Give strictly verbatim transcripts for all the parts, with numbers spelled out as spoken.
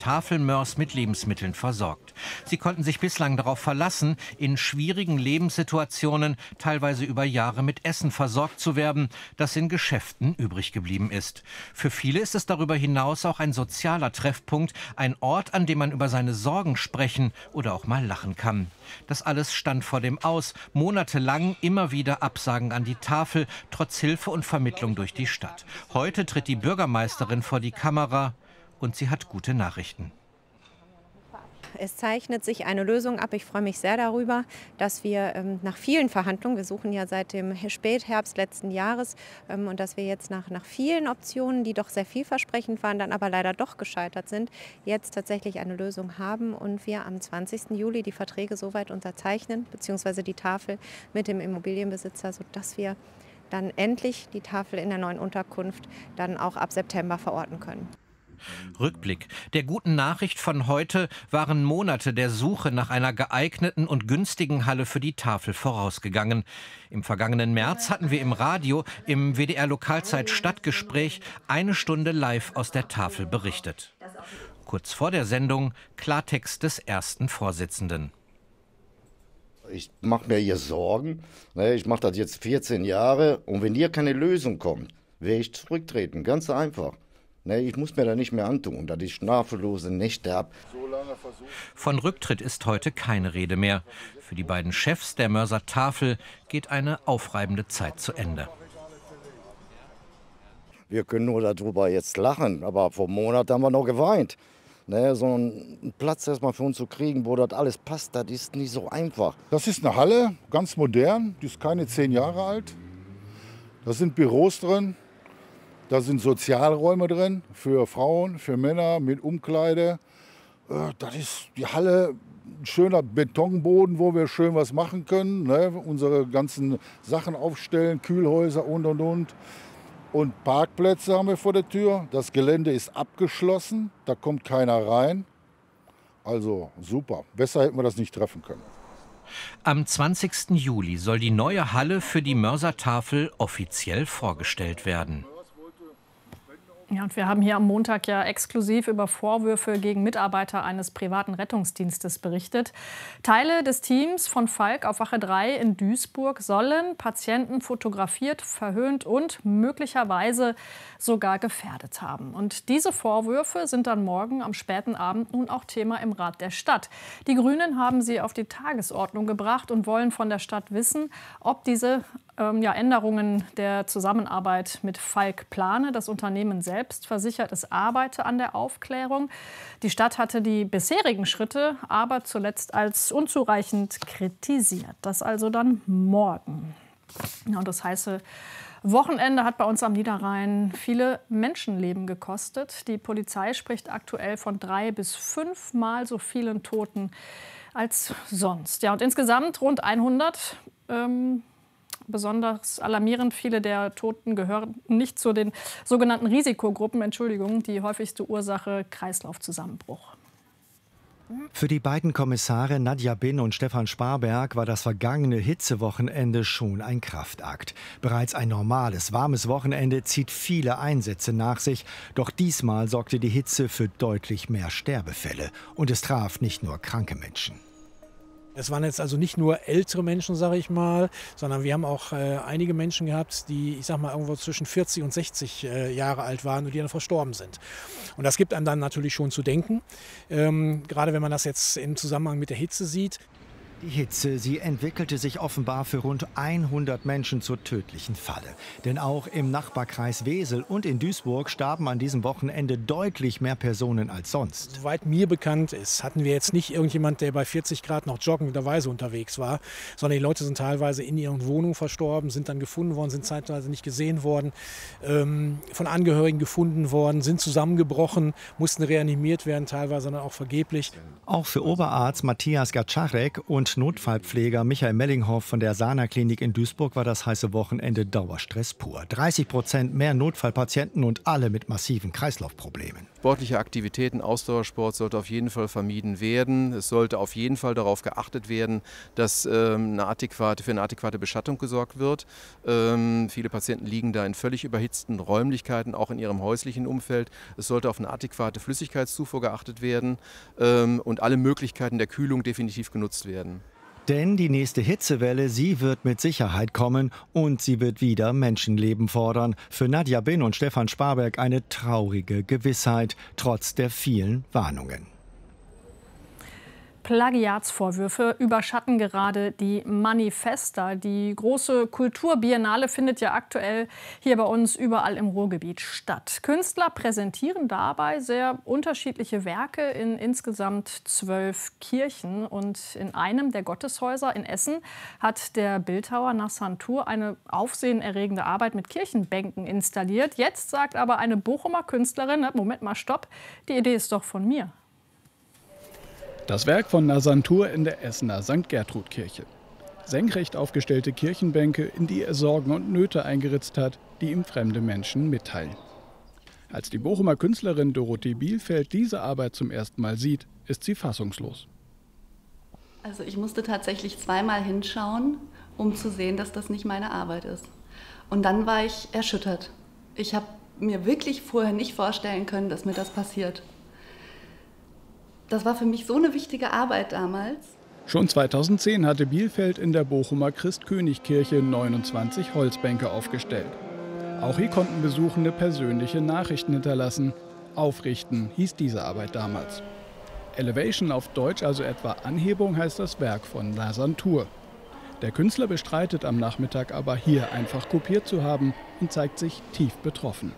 Tafelmörs mit Lebensmitteln versorgt. Sie konnten sich bislang darauf verlassen, in schwierigen Lebenssituationen teilweise über Jahre mit Essen versorgt zu werden, das in Geschäften übrig geblieben ist. Für viele ist es darüber hinaus auch ein sozialer Treffpunkt, ein Ort, an dem man über seine Sorgen sprechen oder auch mal lachen kann. Das alles stand vor dem Aus. Monatelang immer wieder Absagen an die Tafel, trotz Hilfe und Vermittlung durch die Stadt. Heute tritt die Bürgermeisterin vor die Kamera und sie hat gute Nachrichten. Es zeichnet sich eine Lösung ab. Ich freue mich sehr darüber, dass wir ähm, nach vielen Verhandlungen, wir suchen ja seit dem Spätherbst letzten Jahres, ähm, und dass wir jetzt nach, nach vielen Optionen, die doch sehr vielversprechend waren, dann aber leider doch gescheitert sind, jetzt tatsächlich eine Lösung haben und wir am zwanzigsten Juli die Verträge soweit unterzeichnen, beziehungsweise die Tafel mit dem Immobilienbesitzer, sodass wir dann endlich die Tafel in der neuen Unterkunft dann auch ab September verorten können. Rückblick. Der guten Nachricht von heute waren Monate der Suche nach einer geeigneten und günstigen Halle für die Tafel vorausgegangen. Im vergangenen März hatten wir im Radio, im W D R-Lokalzeit Stadtgespräch, eine Stunde live aus der Tafel berichtet. Kurz vor der Sendung Klartext des ersten Vorsitzenden. Ich mache mir hier Sorgen. Ich mache das jetzt vierzehn Jahre. Und wenn hier keine Lösung kommt, werde ich zurücktreten. Ganz einfach. Ich muss mir da nicht mehr antun, dass ich schlaflose Nächte habe. Von Rücktritt ist heute keine Rede mehr. Für die beiden Chefs der Mörser Tafel geht eine aufreibende Zeit zu Ende. Wir können nur darüber jetzt lachen, aber vor einem Monat haben wir noch geweint. Ne, so einen Platz erstmal für uns zu kriegen, wo das alles passt, das ist nicht so einfach. Das ist eine Halle, ganz modern, die ist keine zehn Jahre alt. Da sind Büros drin, da sind Sozialräume drin für Frauen, für Männer mit Umkleide. Das ist die Halle, ein schöner Betonboden, wo wir schön was machen können. Ne? Unsere ganzen Sachen aufstellen, Kühlhäuser und und und. Und Parkplätze haben wir vor der Tür. Das Gelände ist abgeschlossen, da kommt keiner rein. Also super, besser hätten wir das nicht treffen können. Am zwanzigsten Juli soll die neue Halle für die Mörser Tafel offiziell vorgestellt werden. Ja, und wir haben hier am Montag ja exklusiv über Vorwürfe gegen Mitarbeiter eines privaten Rettungsdienstes berichtet. Teile des Teams von Falk auf Wache drei in Duisburg sollen Patienten fotografiert, verhöhnt und möglicherweise sogar gefährdet haben. Und diese Vorwürfe sind dann morgen am späten Abend nun auch Thema im Rat der Stadt. Die Grünen haben sie auf die Tagesordnung gebracht und wollen von der Stadt wissen, ob diese ähm, ja, Änderungen der Zusammenarbeit mit Falk plane. Das Unternehmen selbst versichert, es arbeite an der Aufklärung. Die Stadt hatte die bisherigen Schritte aber zuletzt als unzureichend kritisiert. Das also dann morgen. Ja, und das heiße Wochenende hat bei uns am Niederrhein viele Menschenleben gekostet. Die Polizei spricht aktuell von drei bis fünfmal so vielen Toten als sonst. Ja, und insgesamt rund hundert. Ähm, Besonders alarmierend, viele der Toten gehören nicht zu den sogenannten Risikogruppen. Entschuldigung, die häufigste Ursache Kreislaufzusammenbruch. Für die beiden Kommissare Nadja Bin und Stefan Sparberg war das vergangene Hitzewochenende schon ein Kraftakt. Bereits ein normales, warmes Wochenende zieht viele Einsätze nach sich. Doch diesmal sorgte die Hitze für deutlich mehr Sterbefälle. Und es traf nicht nur kranke Menschen. Es waren jetzt also nicht nur ältere Menschen, sage ich mal, sondern wir haben auch äh, einige Menschen gehabt, die, ich sag mal, irgendwo zwischen vierzig und sechzig äh, Jahre alt waren und die dann verstorben sind. Und das gibt einem dann natürlich schon zu denken, ähm, gerade wenn man das jetzt im Zusammenhang mit der Hitze sieht. Die Hitze, sie entwickelte sich offenbar für rund hundert Menschen zur tödlichen Falle. Denn auch im Nachbarkreis Wesel und in Duisburg starben an diesem Wochenende deutlich mehr Personen als sonst. Soweit mir bekannt ist, hatten wir jetzt nicht irgendjemand, der bei vierzig Grad noch joggenderweise unterwegs war, sondern die Leute sind teilweise in ihren Wohnungen verstorben, sind dann gefunden worden, sind zeitweise nicht gesehen worden, ähm, von Angehörigen gefunden worden, sind zusammengebrochen, mussten reanimiert werden, teilweise dann auch vergeblich. Auch für Oberarzt Matthias Gatscharek und Laut Notfallpfleger Michael Mellinghoff von der Sana Klinik in Duisburg war das heiße Wochenende Dauerstress pur. dreißig Prozent mehr Notfallpatienten und alle mit massiven Kreislaufproblemen. Sportliche Aktivitäten, Ausdauersport sollte auf jeden Fall vermieden werden. Es sollte auf jeden Fall darauf geachtet werden, dass ähm, eine adäquate, für eine adäquate Beschattung gesorgt wird. Ähm, viele Patienten liegen da in völlig überhitzten Räumlichkeiten, auch in ihrem häuslichen Umfeld. Es sollte auf eine adäquate Flüssigkeitszufuhr geachtet werden ähm, und alle Möglichkeiten der Kühlung definitiv genutzt werden. Denn die nächste Hitzewelle, sie wird mit Sicherheit kommen und sie wird wieder Menschenleben fordern. Für Nadja Bin und Stefan Sparberg eine traurige Gewissheit, trotz der vielen Warnungen. Plagiatsvorwürfe überschatten gerade die Manifesta. Die große Kulturbiennale findet ja aktuell hier bei uns überall im Ruhrgebiet statt. Künstler präsentieren dabei sehr unterschiedliche Werke in insgesamt zwölf Kirchen. Und in einem der Gotteshäuser in Essen hat der Bildhauer Nazan Tur eine aufsehenerregende Arbeit mit Kirchenbänken installiert. Jetzt sagt aber eine Bochumer Künstlerin, Moment mal, stopp, die Idee ist doch von mir. Das Werk von Nazan Tur in der Essener Sankt Gertrud-Kirche. Senkrecht aufgestellte Kirchenbänke, in die er Sorgen und Nöte eingeritzt hat, die ihm fremde Menschen mitteilen. Als die Bochumer Künstlerin Dorothee Bielfeld diese Arbeit zum ersten Mal sieht, ist sie fassungslos. Also ich musste tatsächlich zweimal hinschauen, um zu sehen, dass das nicht meine Arbeit ist. Und dann war ich erschüttert. Ich habe mir wirklich vorher nicht vorstellen können, dass mir das passiert. Das war für mich so eine wichtige Arbeit damals. Schon zweitausendzehn hatte Bielfeld in der Bochumer Christkönigkirche neunundzwanzig Holzbänke aufgestellt. Auch hier konnten Besuchende persönliche Nachrichten hinterlassen. Aufrichten hieß diese Arbeit damals. Elevation auf Deutsch, also etwa Anhebung, heißt das Werk von Nazan Tur. Der Künstler bestreitet am Nachmittag aber, hier einfach kopiert zu haben und zeigt sich tief betroffen.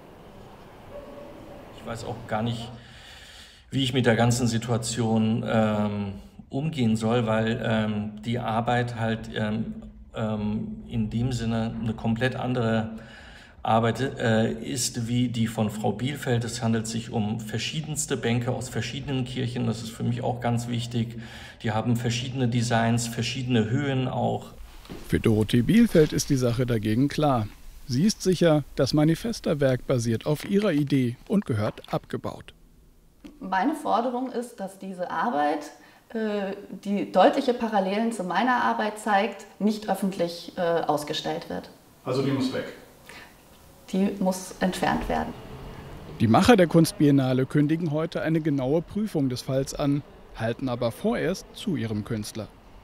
Ich weiß auch gar nicht, wie ich mit der ganzen Situation ähm, umgehen soll, weil ähm, die Arbeit halt ähm, ähm, in dem Sinne eine komplett andere Arbeit äh, ist wie die von Frau Bielfeld. Es handelt sich um verschiedenste Bänke aus verschiedenen Kirchen. Das ist für mich auch ganz wichtig. Die haben verschiedene Designs, verschiedene Höhen auch. Für Dorothee Bielfeld ist die Sache dagegen klar. Sie ist sicher, das Manifesta-Werk basiert auf ihrer Idee und gehört abgebaut. Meine Forderung ist, dass diese Arbeit, äh, die deutliche Parallelen zu meiner Arbeit zeigt, nicht öffentlich äh, ausgestellt wird. Also die muss weg? Die muss entfernt werden. Die Macher der Kunstbiennale kündigen heute eine genaue Prüfung des Falls an, halten aber vorerst zu ihrem Künstler.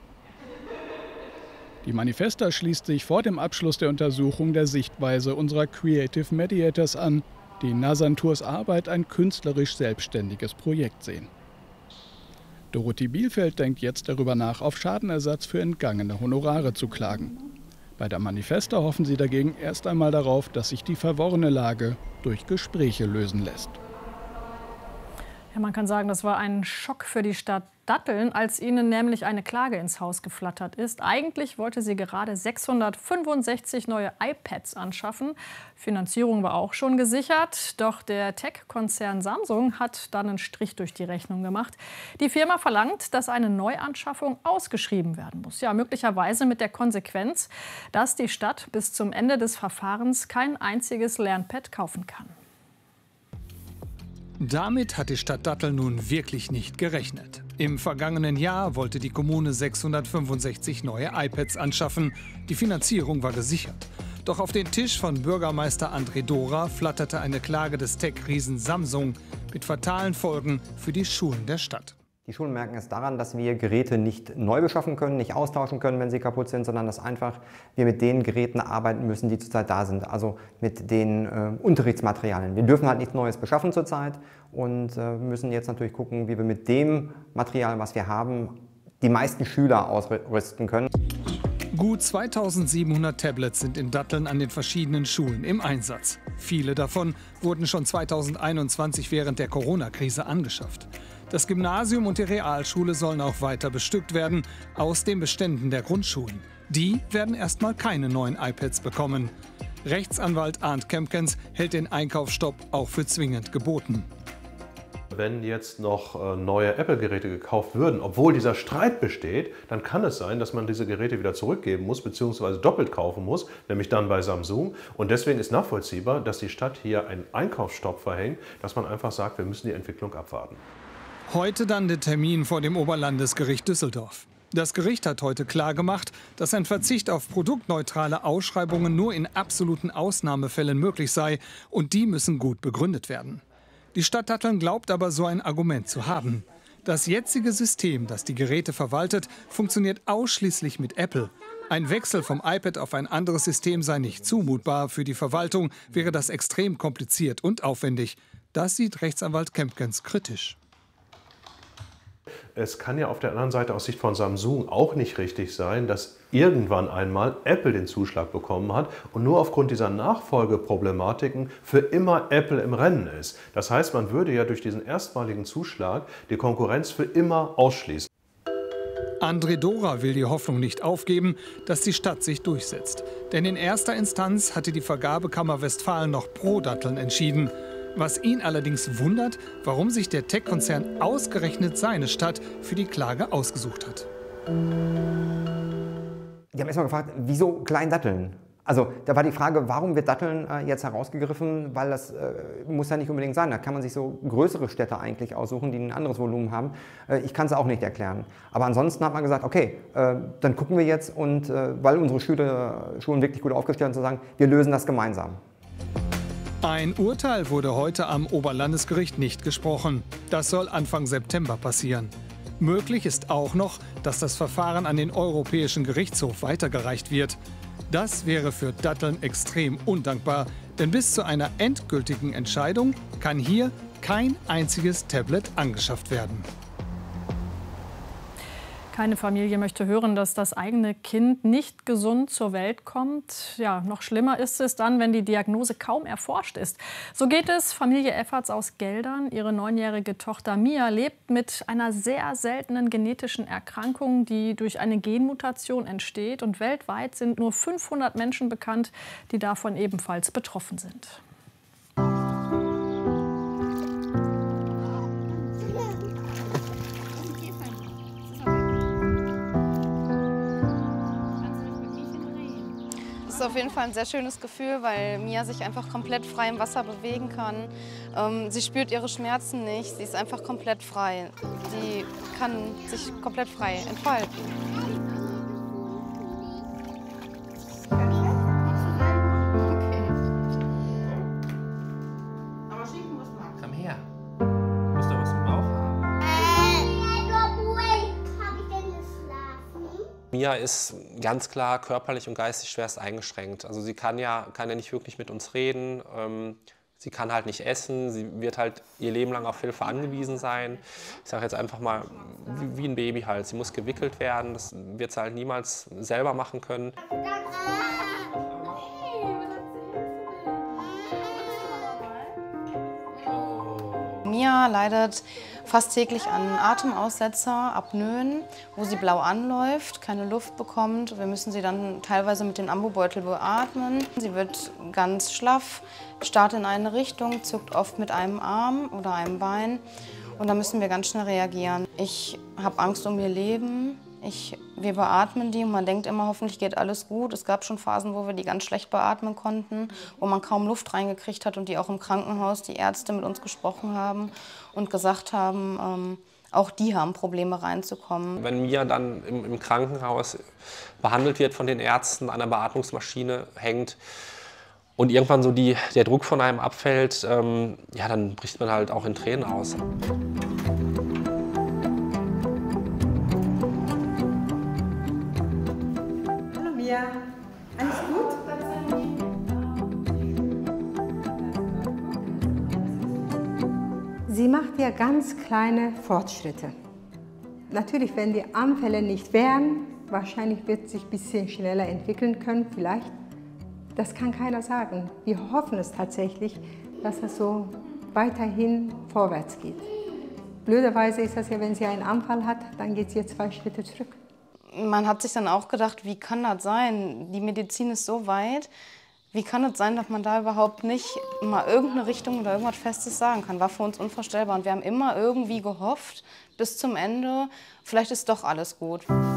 Die Manifesta schließt sich vor dem Abschluss der Untersuchung der Sichtweise unserer Creative Mediators an, die in Nazan Turs Arbeit ein künstlerisch selbstständiges Projekt sehen. Dorothee Bielfeld denkt jetzt darüber nach, auf Schadenersatz für entgangene Honorare zu klagen. Bei der Manifesta hoffen sie dagegen erst einmal darauf, dass sich die verworrene Lage durch Gespräche lösen lässt. Ja, man kann sagen, das war ein Schock für die Stadt Datteln, als ihnen nämlich eine Klage ins Haus geflattert ist. Eigentlich wollte sie gerade sechshundertfünfundsechzig neue iPads anschaffen. Finanzierung war auch schon gesichert. Doch der Tech-Konzern Samsung hat dann einen Strich durch die Rechnung gemacht. Die Firma verlangt, dass eine Neuanschaffung ausgeschrieben werden muss. Ja, möglicherweise mit der Konsequenz, dass die Stadt bis zum Ende des Verfahrens kein einziges Lernpad kaufen kann. Damit hat die Stadt Datteln nun wirklich nicht gerechnet. Im vergangenen Jahr wollte die Kommune sechshundertfünfundsechzig neue iPads anschaffen. Die Finanzierung war gesichert. Doch auf den Tisch von Bürgermeister André Dora flatterte eine Klage des Tech-Riesen Samsung mit fatalen Folgen für die Schulen der Stadt. Die Schulen merken es daran, dass wir Geräte nicht neu beschaffen können, nicht austauschen können, wenn sie kaputt sind, sondern dass einfach wir mit den Geräten arbeiten müssen, die zurzeit da sind, also mit den äh, Unterrichtsmaterialien. Wir dürfen halt nichts Neues beschaffen zurzeit und äh, müssen jetzt natürlich gucken, wie wir mit dem Material, was wir haben, die meisten Schüler ausrüsten können. Gut zweitausendsiebenhundert Tablets sind in Datteln an den verschiedenen Schulen im Einsatz. Viele davon wurden schon zweitausendeinundzwanzig während der Corona-Krise angeschafft. Das Gymnasium und die Realschule sollen auch weiter bestückt werden aus den Beständen der Grundschulen. Die werden erstmal keine neuen iPads bekommen. Rechtsanwalt Arndt Kempkens hält den Einkaufsstopp auch für zwingend geboten. Wenn jetzt noch neue Apple-Geräte gekauft würden, obwohl dieser Streit besteht, dann kann es sein, dass man diese Geräte wieder zurückgeben muss, beziehungsweise doppelt kaufen muss, nämlich dann bei Samsung. Und deswegen ist nachvollziehbar, dass die Stadt hier einen Einkaufsstopp verhängt, dass man einfach sagt, wir müssen die Entwicklung abwarten. Heute dann der Termin vor dem Oberlandesgericht Düsseldorf. Das Gericht hat heute klargemacht, dass ein Verzicht auf produktneutrale Ausschreibungen nur in absoluten Ausnahmefällen möglich sei, und die müssen gut begründet werden. Die Stadt Datteln glaubt aber, so ein Argument zu haben. Das jetzige System, das die Geräte verwaltet, funktioniert ausschließlich mit Apple. Ein Wechsel vom iPad auf ein anderes System sei nicht zumutbar. Für die Verwaltung wäre das extrem kompliziert und aufwendig. Das sieht Rechtsanwalt Kempkens kritisch. Es kann ja auf der anderen Seite aus Sicht von Samsung auch nicht richtig sein, dass irgendwann einmal Apple den Zuschlag bekommen hat und nur aufgrund dieser Nachfolgeproblematiken für immer Apple im Rennen ist. Das heißt, man würde ja durch diesen erstmaligen Zuschlag die Konkurrenz für immer ausschließen. André Dora will die Hoffnung nicht aufgeben, dass die Stadt sich durchsetzt. Denn in erster Instanz hatte die Vergabekammer Westfalen noch pro Datteln entschieden. Was ihn allerdings wundert, warum sich der Tech-Konzern ausgerechnet seine Stadt für die Klage ausgesucht hat. Die haben erst mal gefragt, wieso Klein-Datteln? Also da war die Frage, warum wird Datteln äh, jetzt herausgegriffen, weil das äh, muss ja nicht unbedingt sein. Da kann man sich so größere Städte eigentlich aussuchen, die ein anderes Volumen haben. Äh, ich kann es auch nicht erklären. Aber ansonsten hat man gesagt, okay, äh, dann gucken wir jetzt und äh, weil unsere Schüler, Schulen wirklich gut aufgestellt sind, zu sagen, wir lösen das gemeinsam. Ein Urteil wurde heute am Oberlandesgericht nicht gesprochen. Das soll Anfang September passieren. Möglich ist auch noch, dass das Verfahren an den Europäischen Gerichtshof weitergereicht wird. Das wäre für Datteln extrem undankbar, denn bis zu einer endgültigen Entscheidung kann hier kein einziges Tablet angeschafft werden. Keine Familie möchte hören, dass das eigene Kind nicht gesund zur Welt kommt. Ja, noch schlimmer ist es dann, wenn die Diagnose kaum erforscht ist. So geht es Familie Efferts aus Geldern. Ihre neunjährige Tochter Mia lebt mit einer sehr seltenen genetischen Erkrankung, die durch eine Genmutation entsteht. Und weltweit sind nur fünfhundert Menschen bekannt, die davon ebenfalls betroffen sind. Es ist auf jeden Fall ein sehr schönes Gefühl, weil Mia sich einfach komplett frei im Wasser bewegen kann. Ähm, sie spürt ihre Schmerzen nicht, sie ist einfach komplett frei. Sie kann sich komplett frei entfalten. Komm her. Du musst doch was im Bauch haben. Mia ist ganz klar körperlich und geistig schwerst eingeschränkt. Also sie kann ja, kann ja nicht wirklich mit uns reden. Ähm, sie kann halt nicht essen. Sie wird halt ihr Leben lang auf Hilfe angewiesen sein. Ich sage jetzt einfach mal, wie, wie ein Baby halt. Sie muss gewickelt werden. Das wird sie halt niemals selber machen können. Mia leidet fast täglich an Atemaussetzer, Apnoen, wo sie blau anläuft, keine Luft bekommt. Wir müssen sie dann teilweise mit dem Ambubeutel beatmen. Sie wird ganz schlaff, starrt in eine Richtung, zuckt oft mit einem Arm oder einem Bein. Und da müssen wir ganz schnell reagieren. Ich habe Angst um ihr Leben. Ich, wir beatmen die und man denkt immer, hoffentlich geht alles gut. Es gab schon Phasen, wo wir die ganz schlecht beatmen konnten, wo man kaum Luft reingekriegt hat und die auch im Krankenhaus, die Ärzte mit uns gesprochen haben und gesagt haben, ähm, auch die haben Probleme reinzukommen. Wenn Mia dann im, im Krankenhaus behandelt wird von den Ärzten, an der Beatmungsmaschine hängt und irgendwann so die, der Druck von einem abfällt, ähm, ja, dann bricht man halt auch in Tränen aus. Ja, alles gut? Sie macht ja ganz kleine Fortschritte. Natürlich, wenn die Anfälle nicht wären, wahrscheinlich wird sie sich ein bisschen schneller entwickeln können, vielleicht. Das kann keiner sagen. Wir hoffen es tatsächlich, dass es so weiterhin vorwärts geht. Blöderweise ist das ja, wenn sie einen Anfall hat, dann geht sie zwei Schritte zurück. Man hat sich dann auch gedacht, wie kann das sein? Die Medizin ist so weit. Wie kann es sein, dass man da überhaupt nicht mal irgendeine Richtung oder irgendwas Festes sagen kann? War für uns unvorstellbar. Und wir haben immer irgendwie gehofft, bis zum Ende, vielleicht ist doch alles gut.